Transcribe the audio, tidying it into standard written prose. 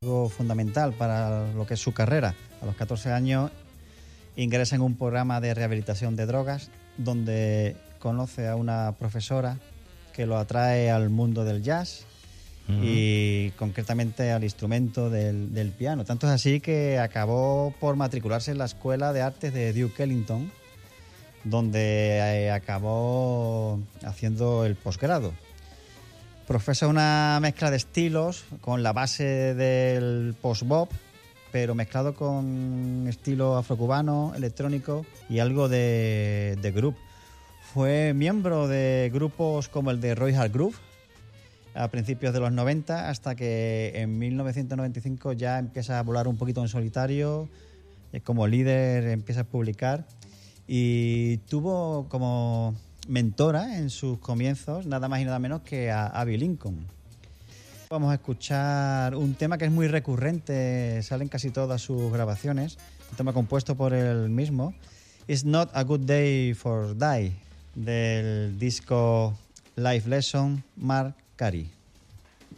algo fundamental para lo que es su carrera. A los 14 años ingresa en un programa de rehabilitación de drogas donde conoce a una profesora que lo atrae al mundo del jazz y concretamente al instrumento del piano. Tanto es así que acabó por matricularse en la Escuela de Artes de Duke Ellington, donde acabó haciendo el posgrado. Profesa una mezcla de estilos con la base del post-bop, pero mezclado con estilo afrocubano, electrónico y algo de groove. Fue miembro de grupos como el de Roy Hargrove a principios de los 90, hasta que en 1995 ya empieza a volar un poquito en solitario, como líder empieza a publicar y tuvo como mentora en sus comienzos nada más y nada menos que a Abbey Lincoln. Vamos a escuchar un tema que es muy recurrente, sale en casi todas sus grabaciones, un tema compuesto por él mismo, It's Not a Good Day for Die, del disco Life Lesson, Mark Carey.